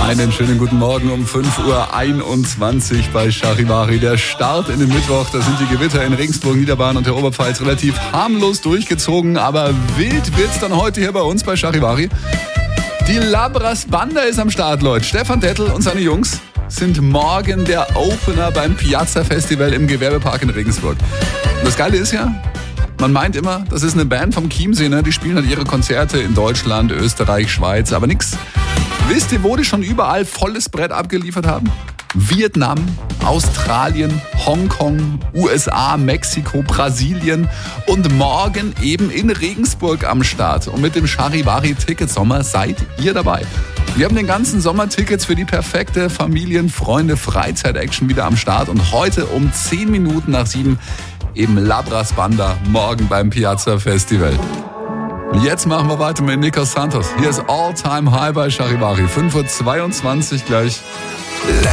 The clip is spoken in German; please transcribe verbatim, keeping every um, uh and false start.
Einen schönen guten Morgen um fünf Uhr einundzwanzig bei Charivari. Der Start in den Mittwoch, da sind die Gewitter in Regensburg, Niederbayern und der Oberpfalz relativ harmlos durchgezogen, aber wild wird's dann heute hier bei uns bei Charivari. Die Labras Banda ist am Start, Leute. Stefan Dettel und seine Jungs sind morgen der Opener beim Piazza Festival im Gewerbepark in Regensburg. Und das Geile ist ja, man meint immer, das ist eine Band vom Chiemsee, ne? Die spielen halt ihre Konzerte in Deutschland, Österreich, Schweiz, aber nix. Wisst ihr, wo die schon überall volles Brett abgeliefert haben? Vietnam, Australien, Hongkong, U S A, Mexiko, Brasilien und morgen eben in Regensburg am Start. Und mit dem Charivari Ticket Sommer seid ihr dabei. Wir haben den ganzen Sommer Tickets für die perfekte Familien-, Freunde-, Freizeit-Action wieder am Start. Und heute um zehn Minuten nach sieben eben Labras Banda, morgen beim Piazza Festival. Jetzt machen wir weiter mit Nikos Santos. Hier ist All Time High bei Charivari. fünf Uhr zweiundzwanzig gleich.